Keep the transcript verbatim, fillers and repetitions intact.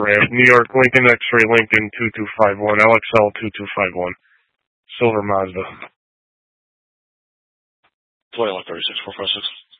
Ram, New York, Lincoln, X-Ray, Lincoln, two two five one, L X L two two five one, Silver Mazda. Toyota thirty-six four five six.